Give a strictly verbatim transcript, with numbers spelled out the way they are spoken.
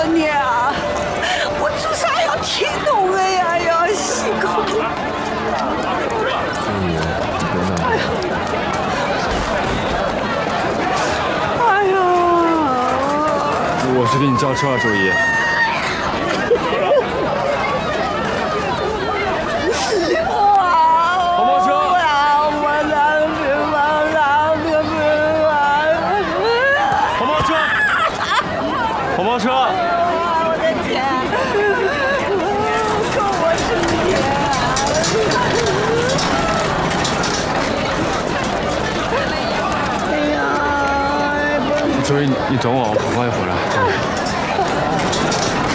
你啊！我做啥要听侬的呀？要辛苦你。 周姨，你别闹。 哎呀！ 我去给你叫车啊，周姨。 跑跑车！我让你们让你们啊！ 跑跑车！跑跑车！ 我的天！可我是你！哎呀！ 周姨，你等我，我很快就回来。周姨。